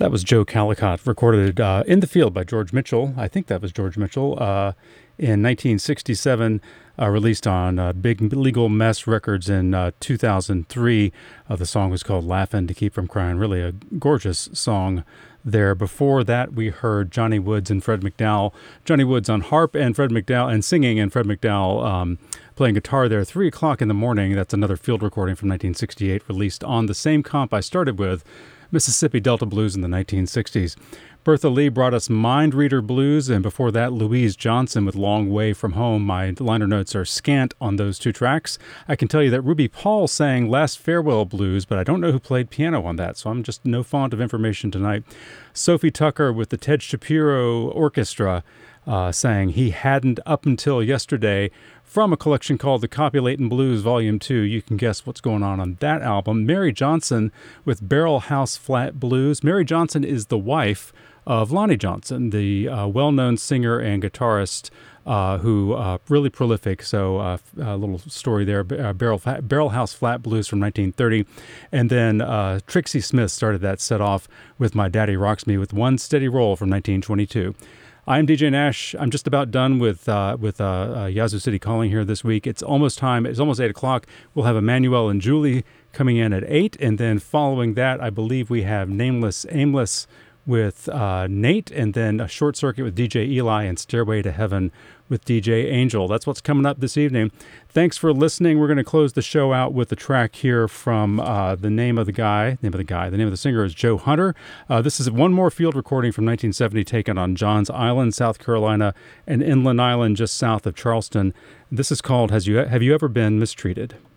That was Joe Calicott, recorded in the field by George Mitchell. I think that was George Mitchell in 1967, released on Big Legal Mess Records in 2003. The song was called Laughin' to Keep from Crying. Really a gorgeous song there. Before that, we heard Johnny Woods and Fred McDowell. Johnny Woods on harp and Fred McDowell and singing, and Fred McDowell playing guitar there. 3 o'clock in the morning. That's another field recording from 1968, released on the same comp I started with, Mississippi Delta Blues in the 1960s. Bertha Lee brought us Mind Reader Blues, and before that, Louise Johnson with Long Way From Home. My liner notes are scant on those two tracks. I can tell you that Ruby Paul sang Last Farewell Blues, but I don't know who played piano on that, so I'm just no font of information tonight. Sophie Tucker with the Ted Shapiro Orchestra sang He Hadn't Up Until Yesterday, from a collection called The Copulatin' Blues Volume 2. You can guess what's going on that album. Mary Johnson with Barrel House Flat Blues. Mary Johnson is the wife of Lonnie Johnson, the well-known singer and guitarist who really prolific. So a little story there, Barrel House Flat Blues from 1930. And then Trixie Smith started that set off with My Daddy Rocks Me with One Steady Roll from 1922. I'm DJ Nash. I'm just about done with Yazoo City Calling here this week. It's almost time. It's almost 8 o'clock. We'll have Emmanuel and Julie coming in at 8. And then following that, I believe we have Nameless Aimless with Nate, and then a short circuit with DJ Eli and Stairway to Heaven with DJ Angel. That's what's coming up this evening. Thanks for listening. We're going to close the show out with a track here from the name of the singer is Joe Hunter. This is one more field recording from 1970 taken on Johns Island, South Carolina, an inland island just south of Charleston. This is called Have You Ever Been Mistreated?